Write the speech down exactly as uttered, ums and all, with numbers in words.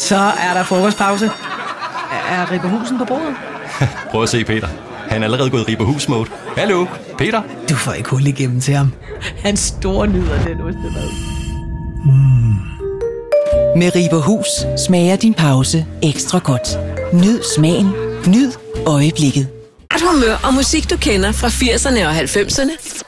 Så er der frokostpause. Er Ribberhusen på bordet? Prøv at se, Peter. Han er allerede gået i Ribberhus-mode. Hallo, Peter? Du får ikke hul igennem til ham. Han store nyder den ostemad. Mm. Med Ribberhus smager din pause ekstra godt. Nyd smagen. Nyd øjeblikket. Et humør og musik, du kender fra firserne og halvfemserne.